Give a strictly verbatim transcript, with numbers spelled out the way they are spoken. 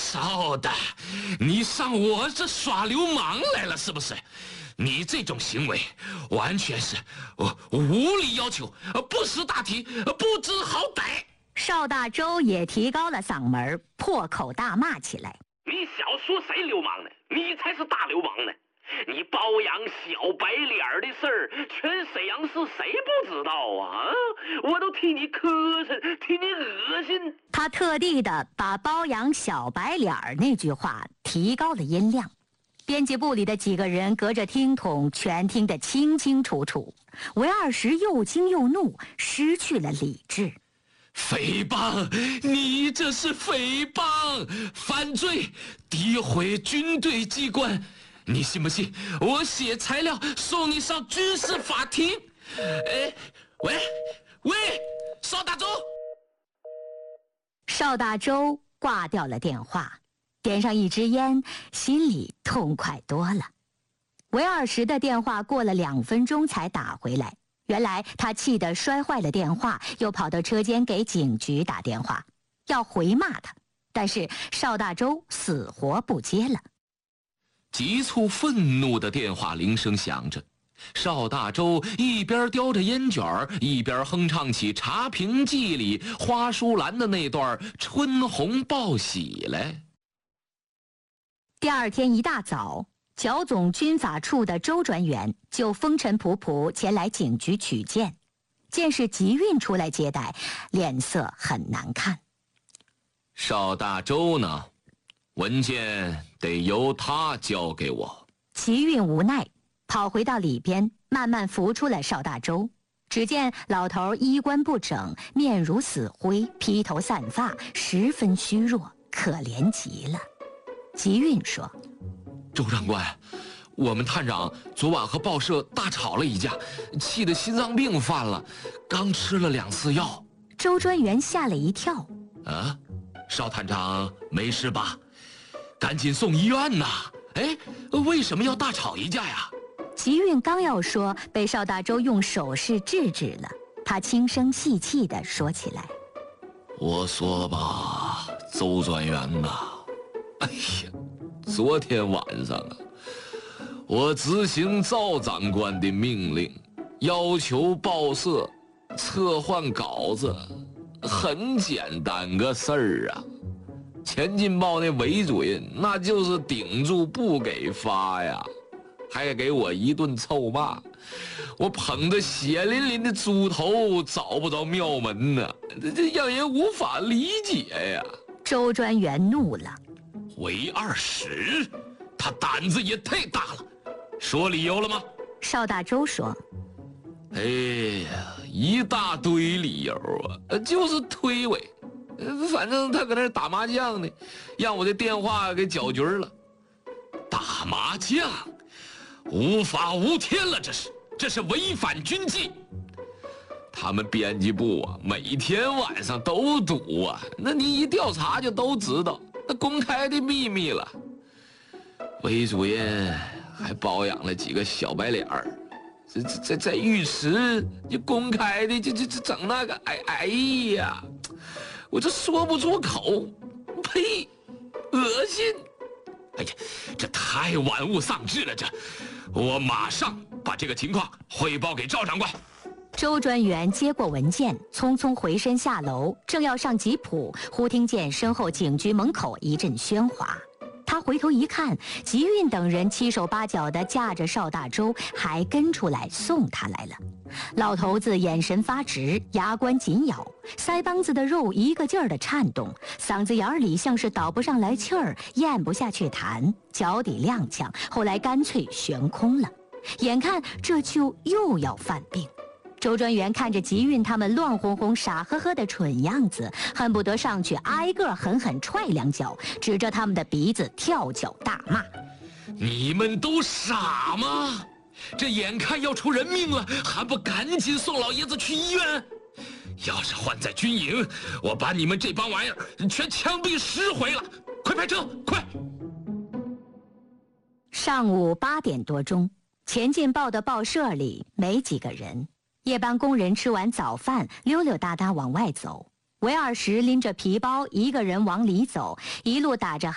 少的，你上我这耍流氓来了是不是？你这种行为完全是无理要求，不识大体，不知好歹。 邵大周也提高了嗓门，破口大骂起来： 你小说谁流氓呢？你才是大流氓呢！你包养小白脸的事儿，全沈阳市谁不知道啊？我都替你磕碜，替你恶心。 他特地的把包养小白脸那句话提高了音量，编辑部里的几个人隔着听筒全听得清清楚楚。韦二石又惊又怒，失去了理智。 诽谤！你这是诽谤，犯罪，诋毁军队机关。你信不信我写材料送你上军事法庭？哎，喂喂，邵大周。 邵大周挂掉了电话，点上一支烟，心里痛快多了。韦二石的电话过了两分钟才打回来，原来他气得摔坏了电话，又跑到车间给警局打电话，要回骂他，但是邵大周死活不接了。 急促愤怒的电话铃声响着，邵大周一边叼着烟卷一边哼唱起《茶瓶记》里花淑兰的那段春红报喜来。 第二天一大早，剿总军法处的周专员就风尘仆仆前来警局取件，见是吉运出来接待，脸色很难看。 邵大周呢？文件得由他交给我。 吉运无奈，跑回到里边，慢慢扶出了邵大周。只见老头衣冠不整，面如死灰，披头散发，十分虚弱，可怜极了。吉运说： 周长官，我们探长昨晚和报社大吵了一架，气得心脏病犯了，刚吃了两次药。 周专员吓了一跳： 啊，邵探长没事吧？赶紧送医院呐！哎，为什么要大吵一架呀？ 吉运刚要说，被邵大周用手势制止了。他轻声细气地说起来： 我说吧，周专员呐，哎呀，昨天晚上啊，我执行赵长官的命令，要求报社撤换稿子，很简单个事儿啊。前进报那韦主任那就是顶住不给发呀，还给我一顿臭骂。我捧着血淋淋的猪头找不着庙门呢，这这让人无法理解呀。 周专员怒了： 韦二石，他胆子也太大了。说理由了吗？ 邵大周说： 哎呀，一大堆理由啊，就是推诿。反正他搁那打麻将呢，让我的电话给搅局了。打麻将，无法无天了，这是这是违反军纪。他们编辑部啊，每天晚上都赌啊，那你一调查就都知道，那公开的秘密了。韦主任还包养了几个小白脸儿，这这在在浴池就公开的就就就整那个，哎哎呀！我这说不出口，呸，恶心！哎呀，这太玩物丧志了！这，我马上把这个情况汇报给赵长官。 周专员接过文件，匆匆回身下楼，正要上吉普，忽听见身后警局门口一阵喧哗。他回头一看，吉运等人七手八脚地架着邵大周，还跟出来送他来了。老头子眼神发直，牙关紧咬，腮帮子的肉一个劲儿地颤动，嗓子眼里像是倒不上来气儿，咽不下去痰，脚底踉跄，后来干脆悬空了。眼看这就又要犯病。周专员看着吉运他们乱哄哄傻呵呵的蠢样子，恨不得上去挨个狠狠踹两脚，指着他们的鼻子跳脚大骂： 你们都傻吗？这眼看要出人命了，还不赶紧送老爷子去医院？要是换在军营，我把你们这帮玩意儿全枪毙十回了！快派车，快！ 上午八点多钟，前进报的报社里没几个人。夜班工人吃完早饭，溜溜达达往外走。韦二石拎着皮包，一个人往里走，一路打着